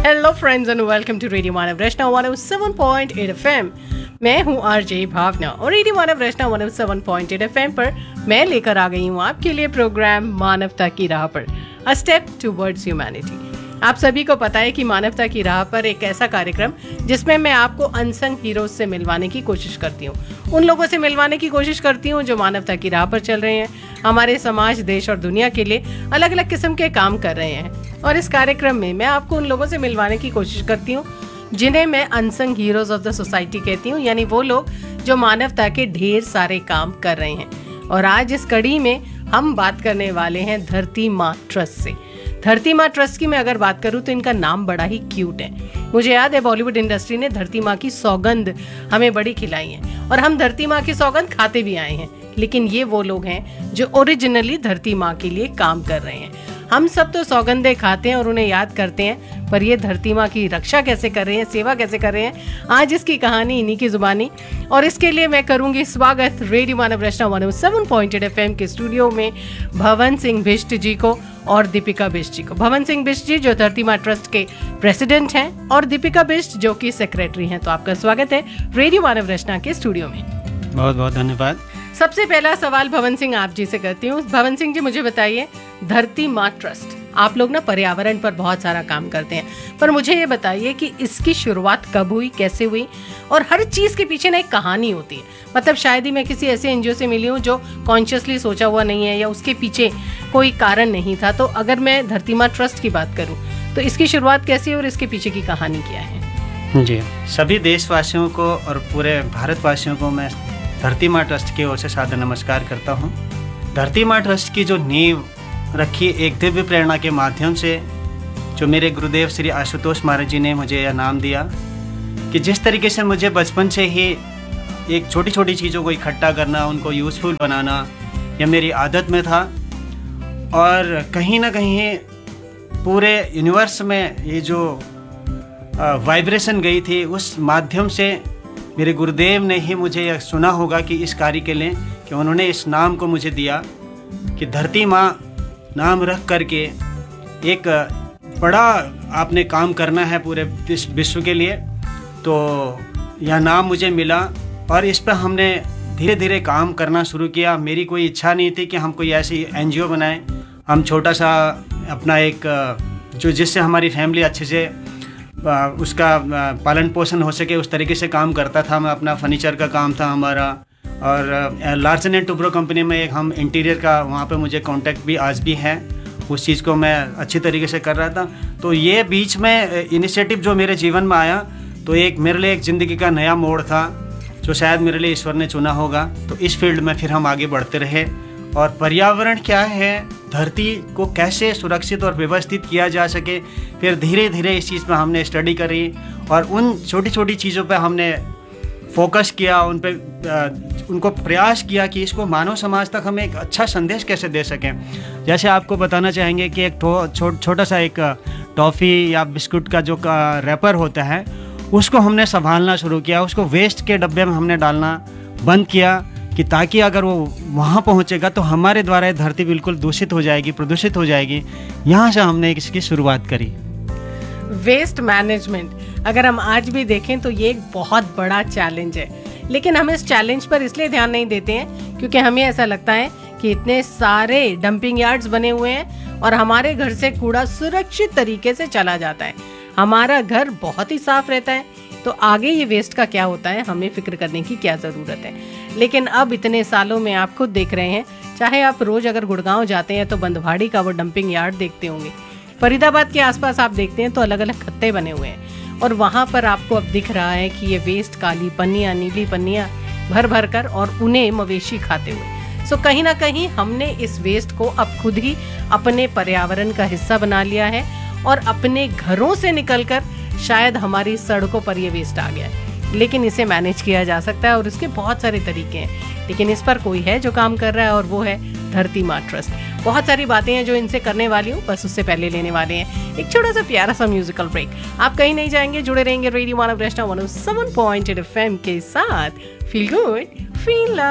Hello friends and welcome to radio Manav Rachna 107.8 FM. मैं हूं RJ भावना और radio मानव रचना 107.8 FM पर मैं लेकर आ गई हूं आपके लिए प्रोग्राम मानवता की राह पर, अ स्टेप टुवर्ड्स ह्यूमैनिटी। आप सभी को पता है कि मानवता की राह पर एक ऐसा कार्यक्रम जिसमें मैं आपको अनसंग हीरोज से मिलवाने की कोशिश करती हूँ, उन लोगों से मिलवाने की कोशिश करती हूँ जो मानवता की राह पर चल रहे हैं, हमारे समाज, देश और दुनिया के लिए अलग अलग किस्म के काम कर रहे हैं। और इस कार्यक्रम में मैं आपको उन लोगों से मिलवाने की कोशिश करती हूँ जिन्हें मैं unsung heroes of the society कहती हूँ, यानी वो लोग जो मानवता के ढेर सारे काम कर रहे हैं। और आज इस कड़ी में हम बात करने वाले हैं धरती माँ ट्रस्ट से। धरती माँ ट्रस्ट की मैं अगर बात करूं तो इनका नाम बड़ा ही क्यूट है। मुझे याद है बॉलीवुड इंडस्ट्री ने धरती माँ की सौगंध हमें बड़ी खिलाई है और हम धरती माँ की सौगंध खाते भी आए हैं, लेकिन ये वो लोग हैं जो ओरिजिनली धरती माँ के लिए काम कर रहे हैं। हम सब तो सौगंधें खाते हैं और उन्हें याद करते हैं, पर ये धरती माँ की रक्षा कैसे कर रहे हैं, सेवा कैसे कर रहे हैं, आज इसकी कहानी इन्हीं की जुबानी। और इसके लिए मैं करूंगी स्वागत रेडियो मानव रचना 107.8 एफएम के स्टूडियो में भवन सिंह बिष्ट जी को और दीपिका बिष्ट जी को। भवन सिंह बिष्ट जी जो धरती माँ ट्रस्ट के प्रेसिडेंट हैं और दीपिका बिष्ट जो कि सेक्रेटरी हैं। तो आपका स्वागत है रेडियो मानव रचना के स्टूडियो में। बहुत बहुत धन्यवाद। सबसे पहला सवाल भवन सिंह आप जी से करती हूँ। भवन सिंह जी मुझे बताइए, धरती माँ ट्रस्ट, आप लोग ना पर्यावरण पर बहुत सारा काम करते हैं, पर मुझे ये बताइए कि इसकी शुरुआत कब हुई, कैसे हुई? और हर चीज के पीछे ना एक कहानी होती है। मतलब शायद ही मैं किसी ऐसे एनजीओ से मिली हूँ जो कॉन्शियसली सोचा हुआ नहीं है या उसके पीछे कोई कारण नहीं था। तो अगर मैं धरती माँ ट्रस्ट की बात करूँ तो इसकी शुरुआत कैसी है और इसके पीछे की कहानी क्या है? जी, सभी देशवासियों को और पूरे भारतवासियों को मैं धरती माँ ट्रस्ट की ओर से सादर नमस्कार करता हूँ। धरती माँ ट्रस्ट की जो नींव रखी एक दिव्य प्रेरणा के माध्यम से, जो मेरे गुरुदेव श्री आशुतोष महाराज जी ने मुझे यह नाम दिया कि जिस तरीके से मुझे बचपन से ही एक छोटी छोटी चीज़ों को इकट्ठा करना, उनको यूज़फुल बनाना, यह मेरी आदत में था। और कहीं ना कहीं पूरे यूनिवर्स में ये जो वाइब्रेशन गई थी, उस माध्यम से मेरे गुरुदेव ने ही मुझे यह सुना होगा कि इस कार्य के लिए कि उन्होंने इस नाम को मुझे दिया कि धरती माँ नाम रख करके एक बड़ा आपने काम करना है पूरे विश्व के लिए। तो यह नाम मुझे मिला और इस पर हमने धीरे धीरे काम करना शुरू किया। मेरी कोई इच्छा नहीं थी कि हम कोई ऐसी एनजीओ बनाएं। हम छोटा सा अपना एक जो जिससे हमारी फैमिली अच्छे से उसका पालन पोषण हो सके उस तरीके से काम करता था। मैं अपना फर्नीचर का काम था हमारा, और लार्सन एंड टुब्रो कंपनी में एक हम इंटीरियर का, वहाँ पे मुझे कांटेक्ट भी आज भी है। उस चीज़ को मैं अच्छी तरीके से कर रहा था। तो ये बीच में इनिशिएटिव जो मेरे जीवन में आया, तो एक मेरे लिए एक ज़िंदगी का नया मोड़ था जो शायद मेरे लिए ईश्वर ने चुना होगा। तो इस फील्ड में फिर हम आगे बढ़ते रहे। और पर्यावरण क्या है, धरती को कैसे सुरक्षित और व्यवस्थित किया जा सके, फिर धीरे धीरे इस चीज़ पर हमने स्टडी करी और उन छोटी छोटी चीज़ों पे हमने फोकस किया, उन पे उनको प्रयास किया कि इसको मानव समाज तक हम एक अच्छा संदेश कैसे दे सकें। जैसे आपको बताना चाहेंगे कि एक छोटा सा एक टॉफ़ी या बिस्कुट का जो रैपर होता है, उसको हमने संभालना शुरू किया। उसको वेस्ट के डब्बे में हमने डालना बंद किया कि ताकि अगर वो वहाँ पहुँचेगा तो हमारे द्वारा ये धरती बिल्कुल दूषित हो जाएगी, प्रदूषित हो जाएगी। यहाँ से हमने इसकी शुरुआत करी। वेस्ट मैनेजमेंट अगर हम आज भी देखें तो ये एक बहुत बड़ा चैलेंज है, लेकिन हम इस चैलेंज पर इसलिए ध्यान नहीं देते हैं क्योंकि हमें ऐसा लगता है कि इतने सारे डंपिंग यार्ड्स बने हुए हैं और हमारे घर से कूड़ा सुरक्षित तरीके से चला जाता है, हमारा घर बहुत ही साफ रहता है, तो आगे ये वेस्ट का क्या होता है हमें फिक्र करने की क्या ज़रूरत है। लेकिन अब इतने सालों में आप खुद देख रहे हैं, चाहे आप रोज अगर गुड़गांव जाते हैं तो बंदवाड़ी का वो डंपिंग यार्ड देखते होंगे, फरीदाबाद के आसपास आप देखते हैं तो अलग अलग खत्ते बने हुए हैं और वहाँ पर आपको अब दिख रहा है कि ये वेस्ट काली पन्नियाँ, नीली पन्नियाँ भर भर कर और उन्हें मवेशी खाते हुए। सो कहीं ना कहीं हमने इस वेस्ट को अब खुद ही अपने पर्यावरण का हिस्सा बना लिया है और अपने घरों से निकलकर शायद हमारी सड़कों पर ये वेस्ट आ गया है। लेकिन इसे मैनेज किया जा सकता है और इसके बहुत सारे तरीके हैं, लेकिन इस पर कोई है जो काम कर रहा है और वो है धरती माँ ट्रस्ट। बहुत सारी बातें हैं जो इनसे करने वाली हूँ, बस उससे पहले लेने वाले हैं एक छोटा सा प्यारा सा म्यूजिकल ब्रेक। आप कहीं नहीं जाएंगे, जुड़े रहेंगे रेडियो मानव रचना 107.8 एफएम के साथ। Feel good, feel love.